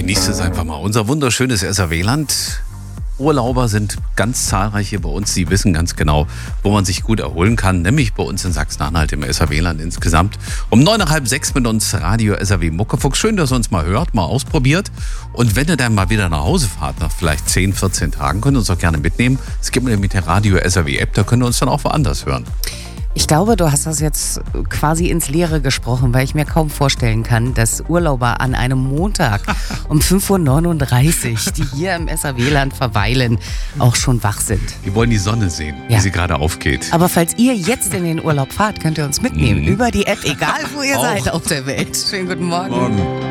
genießt es einfach mal. Unser wunderschönes SAW-Land. Urlauber sind ganz zahlreich hier bei uns. Sie wissen ganz genau, wo man sich gut erholen kann. Nämlich bei uns in Sachsen-Anhalt im SAW-Land insgesamt. Um 5:09, 6 mit uns Radio SAW Muckefuchs. Schön, dass ihr uns mal hört, mal ausprobiert. Und wenn ihr dann mal wieder nach Hause fahrt, nach vielleicht 10, 14 Tagen, könnt ihr uns auch gerne mitnehmen. Es gibt nämlich die Radio SAW App, da könnt ihr uns dann auch woanders hören. Ich glaube, du hast das jetzt quasi ins Leere gesprochen, weil ich mir kaum vorstellen kann, dass Urlauber an einem Montag um 5:39 Uhr, die hier im SAW-Land verweilen, auch schon wach sind. Die wollen die Sonne sehen, wie sie gerade aufgeht. Aber falls ihr jetzt in den Urlaub fahrt, könnt ihr uns mitnehmen über die App, egal wo ihr seid auf der Welt. Schönen guten Morgen.